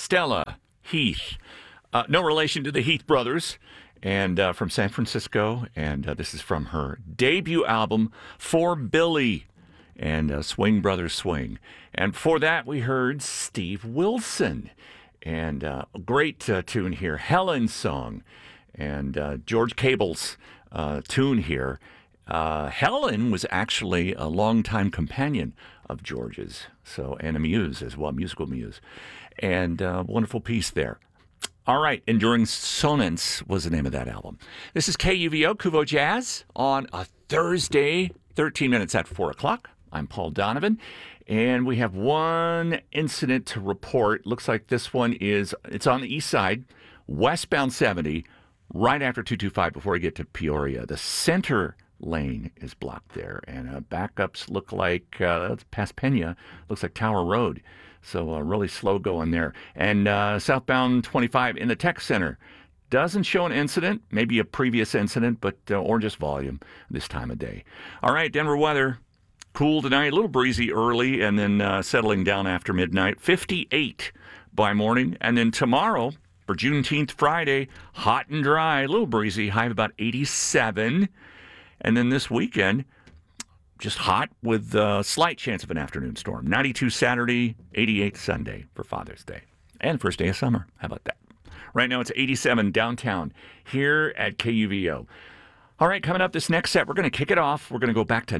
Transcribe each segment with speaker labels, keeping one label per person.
Speaker 1: Stella Heath. No relation to the Heath brothers, and from San Francisco. And this is from her debut album, For Billy, and Swing Brothers Swing. And before that, we heard Steve Wilson. And a great tune here, Helen's Song, and George Cable's tune here. Helen was actually a longtime companion of George's, and a muse as well, musical muse. And wonderful piece there. All right, Enduring Sonance was the name of that album. This is KUVO, Kuvo Jazz, on a Thursday, 13 minutes at 4 o'clock. I'm Paul Donovan, and we have one incident to report. Looks like this one it's on the east side, westbound 70, right after 225 before you get to Peoria. The center lane is blocked there, and backups look like, that's past Pena, looks like Tower Road. So really slow going there. And southbound 25 in the tech center doesn't show an incident, maybe a previous incident, or just volume this time of day. All right, Denver weather. Cool tonight, a little breezy early, and then settling down after midnight. 58 by morning. And then tomorrow, for Juneteenth Friday, hot and dry, a little breezy, high of about 87. And then this weekend, just hot with a slight chance of an afternoon storm. 92 Saturday, 88 Sunday for Father's Day. And first day of summer. How about that? Right now it's 87 downtown here at KUVO. All right, coming up this next set, we're going to kick it off. We're going to go back to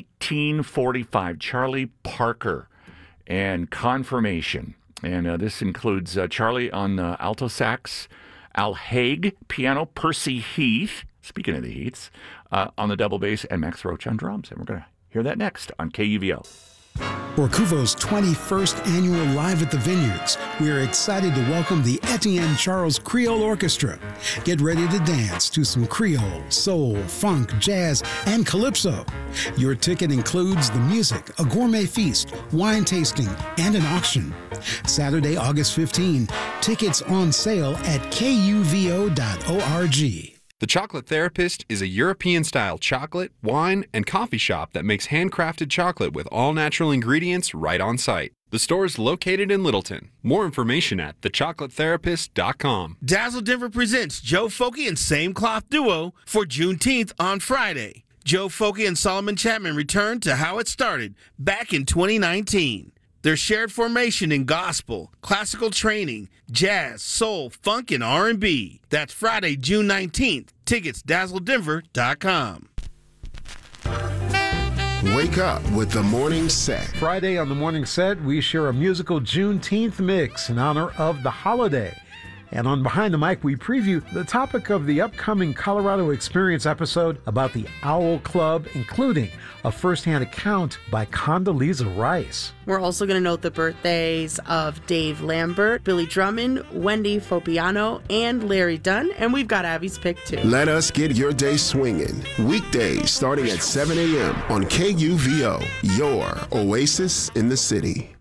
Speaker 1: 1945, Charlie Parker and Confirmation. And this includes Charlie on alto sax, Al Haig piano, Percy Heath, speaking of the Heaths, on the double bass, and Max Roach on drums. And we're going to hear that next on KUVO.
Speaker 2: For Kuvo's 21st annual Live at the Vineyards, we are excited to welcome the Etienne Charles Creole Orchestra. Get ready to dance to some Creole, soul, funk, jazz, and calypso. Your ticket includes the music, a gourmet feast, wine tasting, and an auction. Saturday, August 15, tickets on sale at kuvo.org.
Speaker 3: The Chocolate Therapist is a European-style chocolate, wine, and coffee shop that makes handcrafted chocolate with all-natural ingredients right on site. The store is located in Littleton. More information at thechocolatetherapist.com.
Speaker 4: Dazzle Denver presents Joe Folky and Same Cloth Duo for Juneteenth on Friday. Joe Folky and Solomon Chapman return to how it started back in 2019. Their shared formation in gospel, classical training, jazz, soul, funk, and R&B. That's Friday, June 19th. Tickets, dazzledenver.com.
Speaker 5: Wake up with the Morning Set.
Speaker 6: Friday on the Morning Set, we share a musical Juneteenth mix in honor of the holiday. And on Behind the Mic, we preview the topic of the upcoming Colorado Experience episode about the Owl Club, including a first-hand account by Condoleezza Rice.
Speaker 7: We're also going to note the birthdays of Dave Lambert, Billy Drummond, Wendy Fopiano, and Larry Dunn, and we've got Abby's pick too.
Speaker 5: Let us get your day swinging. Weekdays starting at 7 a.m. on KUVO, your oasis in the city.